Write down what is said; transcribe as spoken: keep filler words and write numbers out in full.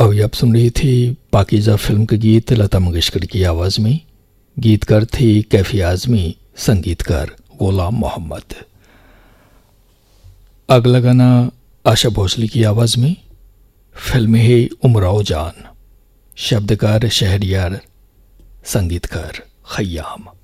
अभी आप सुन रही थी पाकीज़ा फिल्म के गीत लता मंगेशकर की आवाज़ में। गीतकार थी कैफी आज़मी, संगीतकार गुलाम मोहम्मद। अगला गाना आशा भोसले की आवाज़ में, फिल्म है उमराव जान, शब्दकार शहरयार, संगीतकार खयाम।